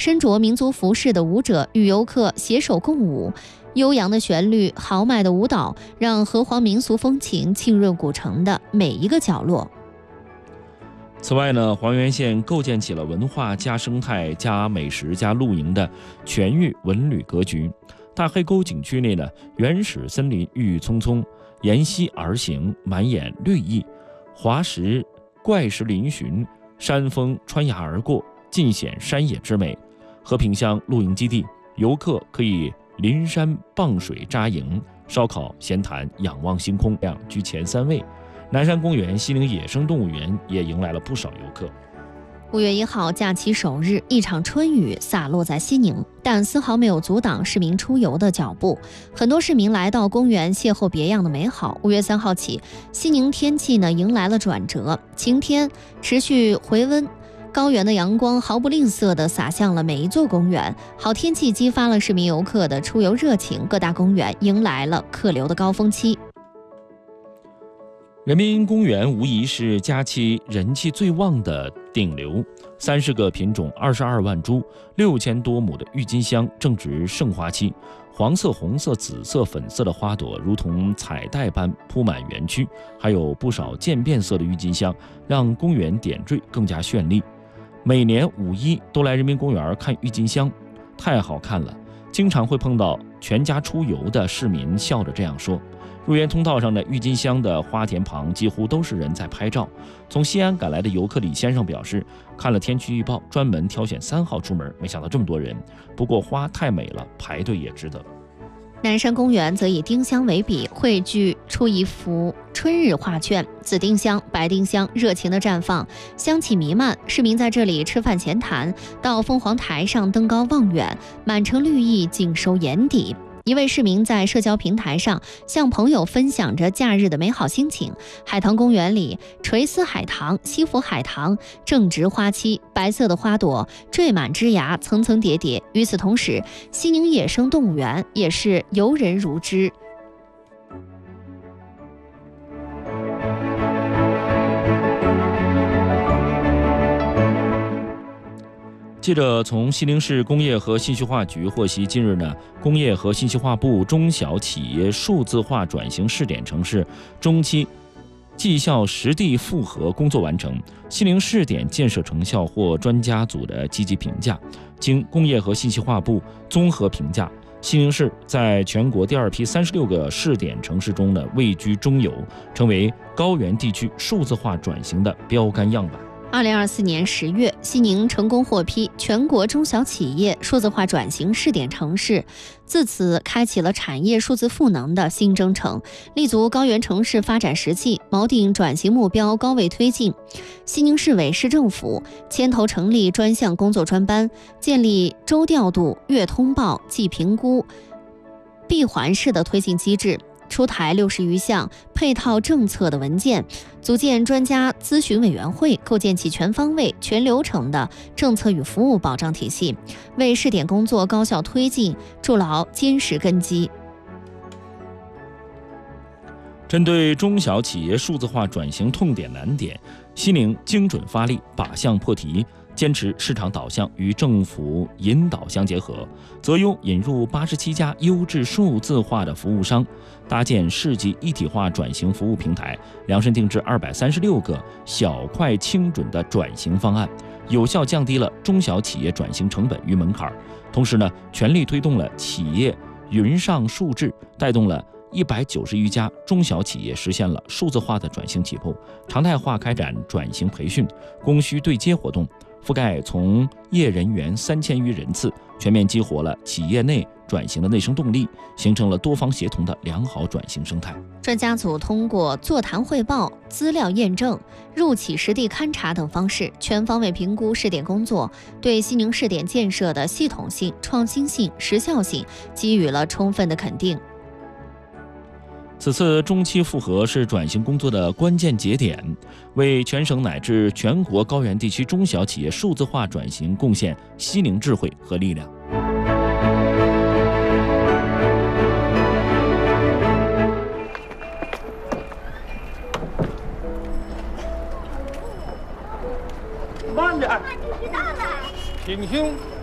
身着民族服饰的舞者与游客携手共舞，悠扬的旋律、豪迈的舞蹈，让河湟民俗风情浸润古城的每一个角落。 此外呢，黄原县构建起了文化加生态加美食加露营的全域文旅格局。大黑沟景区内呢，原始森林郁郁葱葱，沿溪而行，满眼绿意；滑石、怪石嶙峋，山峰穿崖而过，尽显山野之美。和平乡露营基地，游客可以临山傍水扎营，烧烤、闲谈、仰望星空，居前3位。南山公园西宁野生动物园也迎来了不少游客。 5月1号假期首日，一场春雨洒落在西宁，但丝毫没有阻挡市民出游的脚步。很多市民来到公园邂逅别样的美好。5月3号起，西宁天气迎来了转折，晴天持续回温，高原的阳光毫不吝啬地洒向了每一座公园。好天气激发了市民游客的出游热情，各大公园迎来了客流的高峰期。 人民公园无疑是假期人气最旺的顶流，30个品种，22万株，6000多亩的郁金香正值盛花期，黄色、红色、紫色、粉色的花朵如同彩带般铺满园区，还有不少渐变色的郁金香，让公园点缀更加绚丽。每年5一都来人民公园看郁金香，太好看了，经常会碰到全家出游的市民笑着这样说。入园通道上的郁金香的花田旁几乎都是人在拍照。从西安赶来的游客李先生表示，看了天气预报，专门挑选3号出门，没想到这么多人。不过花太美了，排队也值得。 南山公园则以丁香为笔，汇聚出一幅春日画卷，紫丁香、白丁香热情地绽放，香气弥漫。市民在这里吃饭闲谈，到凤凰台上登高望远，满城绿意尽收眼底。一位市民在社交平台上向朋友分享着假日的美好心情。海棠公园里，垂丝海棠、西府海棠正值花期，白色的花朵缀满枝芽，层层叠叠。与此同时，西宁野生动物园也是游人如织。 记者从西宁市工业和信息化局获悉，近日工业和信息化部中小企业数字化转型试点城市中期绩效实地复核工作完成，西宁试点建设成效获专家组的积极评价。经工业和信息化部综合评价，西宁市在全国第2批36个试点城市中位居中游，成为高原地区数字化转型的标杆样板。 2024年10月，西宁成功获批全国中小企业数字化转型试点城市，自此开启了产业数字赋能的新征程，立足高原城市发展实际，锚定转型目标，高位推进。西宁市委市政府牵头成立专项工作专班，建立周调度、月通报、季评估、闭环式的推进机制，出台60余项配套政策的文件，组建专家咨询委员会，构建起全方位、全流程的政策与服务保障体系，为试点工作高效推进筑牢坚实根基。 针对中小企业数字化转型痛点难点，西宁精准发力，靶向破题，坚持市场导向与政府引导相结合，择优引入87家优质数字化的服务商，搭建市级一体化转型服务平台，量身定制236个小快轻准的转型方案，有效降低了中小企业转型成本与门槛。同时全力推动了企业云上数制，带动了190余家中小企业实现了数字化的转型起步，常态化开展转型培训、供需对接活动，覆盖从业人员3000余人次，全面激活了企业内转型的内生动力，形成了多方协同的良好转型生态。 专家组通过座谈汇报、资料验证、入企实地勘察等方式，全方位评估试点工作，对西宁试点建设的系统性、创新性、时效性给予了充分的肯定。 此次中期复核是转型工作的关键节点，为全省乃至全国高原地区中小企业数字化转型贡献西宁智慧和力量。 慢点，挺胸。